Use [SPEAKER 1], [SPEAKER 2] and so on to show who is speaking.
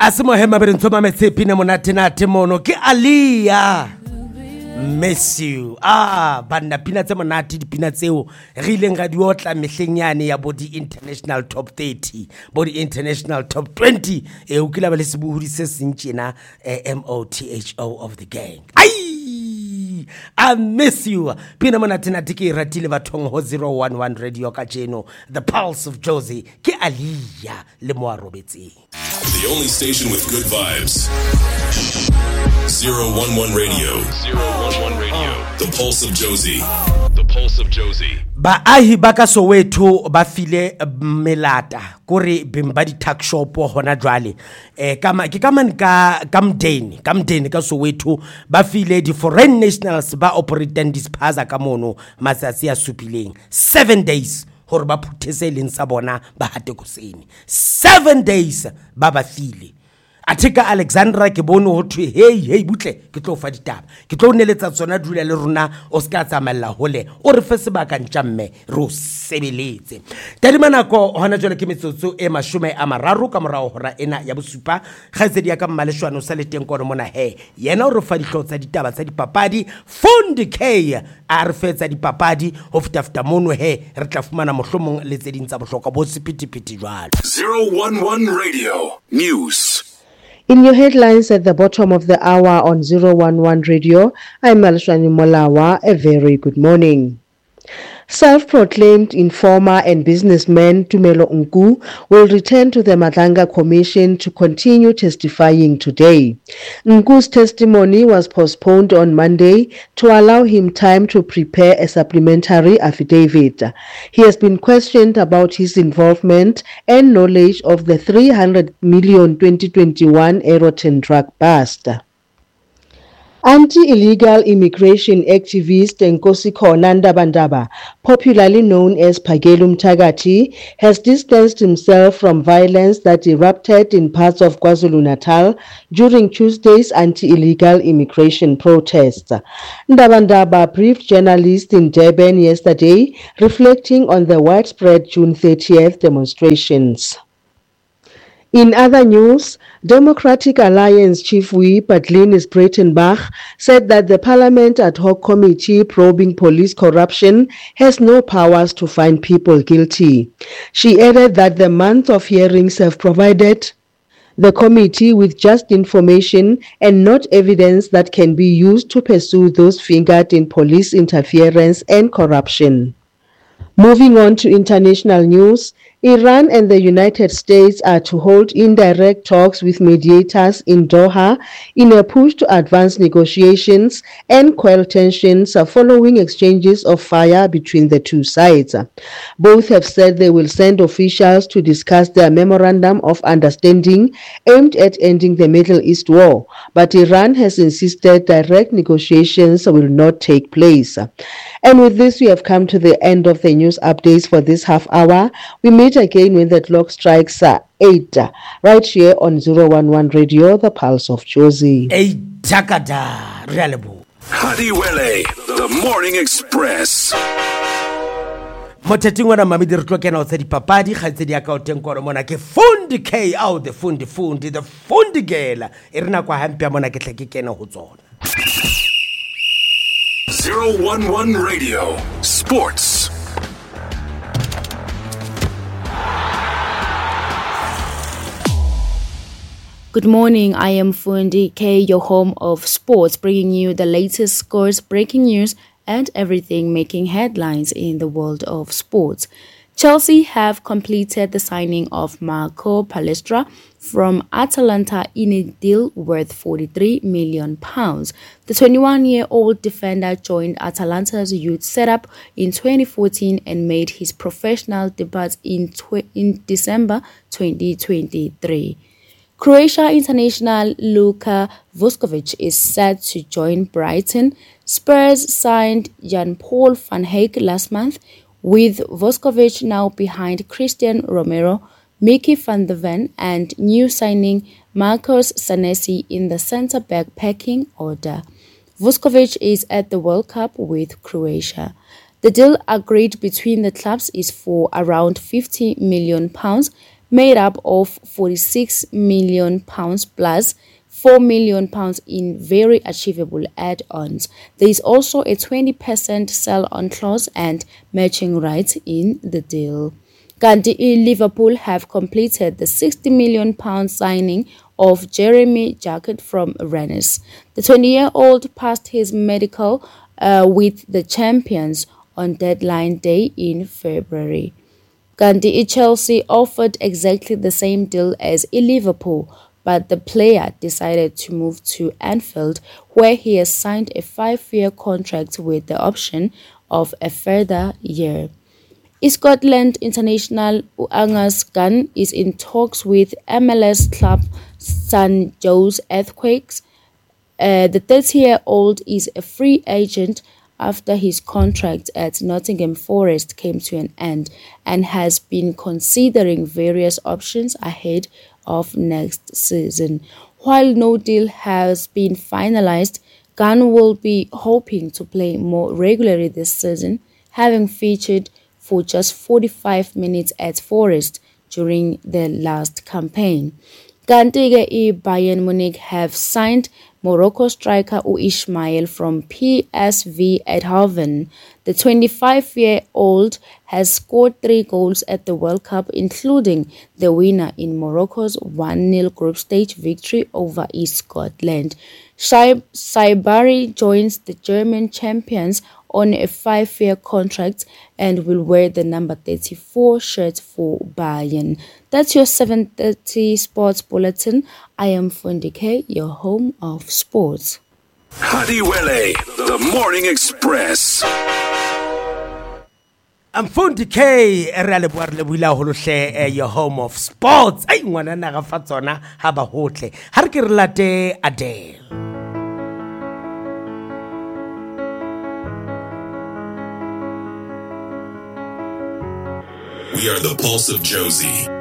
[SPEAKER 1] Asimo hema berentoma metsepina monate mono ke Alia. Miss you. Banna pina tse monate dipina tseo re ileng ga di otla mehlenyane ya body international top 30, body international top 20. O kila ba le sebuhudi se sentjena MOTHO of the gang. I miss you. Pina monate ke ratile bathong ho 011 radio ka jeno. The Pulse of Jozi ke Alia le Moa Robetseng.
[SPEAKER 2] The only station with good vibes. 011 Radio. 011 Radio. The Pulse of Jozi. The Pulse of Jozi.
[SPEAKER 1] Baahi ba ka Soweto ba file melata kore bemba di tuck shop hona jwale ke kamdeni ka Soweto ba file di foreign nationals ba operating dispaza ka mono matsatsi a supileng 7 days hore ba phuthese leng sa bona ba hate koseni 7 days ba file Atika Alexandra ke bono ho thwe hey butle ke tlo fa ditaba ke tlo neletsa tsona dula le rona o ska tsamalla hole o re fe sebaka ntjamme ro sebeletse tadimanako hona jole ke metsotso e 30 ka morao hora ena ya bosupa khaitsedi ya ka mmaleshwano sa leteng kono mona yena o re fa dihlotsa ditaba tsa dipapadi Fundi K a re fetsa dipapadi ho fitafuta mono re tla fumana mohlomong le tse ding tsa bohlokwa bo sepitipiti jwalo
[SPEAKER 2] 011 Radio News.
[SPEAKER 3] In your headlines at the bottom of the hour on 011 Radio, I'm Malishwani Molawa. A very good morning. Self-proclaimed informer and businessman Tumelo Nku will return to the Madlanga Commission to continue testifying today. Nku's testimony was postponed on Monday to allow him time to prepare a supplementary affidavit. He has been questioned about his involvement and knowledge of the 300 million 2021 Aeroton drug bust. Anti-illegal immigration activist Nkosi-Khona Ndaba-Ndaba, popularly known as Phakelo Mthakathi, has distanced himself from violence that erupted in parts of KwaZulu-Natal during Tuesday's anti-illegal immigration protests. Ndaba-Ndaba briefed journalists in Durban yesterday, reflecting on the widespread June 30th demonstrations. In other news, Democratic Alliance Chief Whip Glenis Breitenbach said that the Parliament Ad Hoc Committee probing police corruption has no powers to find people guilty. She added that the month of hearings have provided the committee with just information and not evidence that can be used to pursue those fingered in police interference and corruption. Moving on to international news, Iran and the United States are to hold indirect talks with mediators in Doha in a push to advance negotiations and quell tensions following exchanges of fire between the two sides. Both have said they will send officials to discuss their memorandum of understanding aimed at ending the Middle East war, but Iran has insisted direct negotiations will not take place. And with this, we have come to the end of the news updates for this half hour. We meet again when the clock strikes 8, right here on 011 Radio, The Pulse of Jozi.
[SPEAKER 1] Takada Realebo.
[SPEAKER 2] Hadiwele, The Morning Express.
[SPEAKER 1] Moteting wana mamidi re kena o tsa dipapadi khaitsedi ya ka o teng kono mona ke Fundi K out the Fundi the Fundi girl e rena kwa hampe mona ke tle ke kena ho tsona
[SPEAKER 2] 011 Radio Sports.
[SPEAKER 4] Good morning, I am Fundi K, your home of sports, bringing you the latest scores, breaking news, and everything making headlines in the world of sports. Chelsea have completed the signing of Marco Palestra from Atalanta in a deal worth £43 million. The 21-year-old defender joined Atalanta's youth setup in 2014 and made his professional debut in December 2023. Croatia international Luka Vuskovic is set to join Brighton. Spurs signed Jan-Paul van Heek last month, with Vuskovic now behind Christian Romero, Mickey van der Ven and new signing Marcos Senesi in the centre-back pecking order. Vuskovic is at the World Cup with Croatia. The deal agreed between the clubs is for around £50 million, made up of £46 million plus £4 million in very achievable add-ons. There is also a 20% sell-on clause and matching rights in the deal. Liverpool have completed the £60 million signing of Jeremy Jacquet from Rennes. The 20-year-old passed his medical with the champions on deadline day in February. Chelsea offered exactly the same deal as Liverpool, but the player decided to move to Anfield, where he has signed a 5-year contract with the option of a further year. Scotland international Angus Gunn is in talks with MLS club St Joe's Earthquakes. The 30-year-old is a free agent after his contract at Nottingham Forest came to an end and has been considering various options ahead of next season. While no deal has been finalized, Gunn will be hoping to play more regularly this season, having featured for just 45 minutes at Forest during the last campaign. Bayern Munich have signed Morocco striker Ismail from PSV Eindhoven. The 25-year-old has scored 3 goals at the World Cup, including the winner in Morocco's 1-0 group stage victory over East Scotland. Saibari joins the German champions on a 5-year contract and will wear the number 34 shirt for Bayern. That's your 7:30 sports bulletin. I am Fundi K, your home of sports.
[SPEAKER 2] Hadiwele, the Morning Express.
[SPEAKER 1] I'm Fundi K, your home of sports. Ay, ngwana na ga fa tsona ha ba hotle. Ha re ke re late Adele.
[SPEAKER 2] We are the Pulse of Josie.